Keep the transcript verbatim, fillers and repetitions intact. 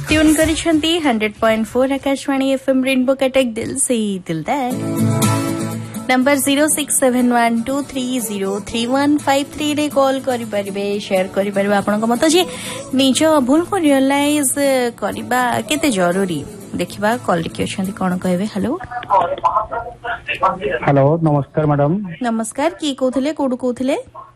tune करिसेंती hundred point four Akashvani FM rainbow Cuttack दिल से दिल that number zero six seven one two three zero three one five three रे call करि परिबे share करि परिबे आपन को मत जे निज भूल को रियलाइज करबा केते जरूरी देखिबा कॉल लिखि अछंती कोन कहबे हेलो हेलो नमस्कार मैडम नमस्कार की कहउथले कोडु कहउथले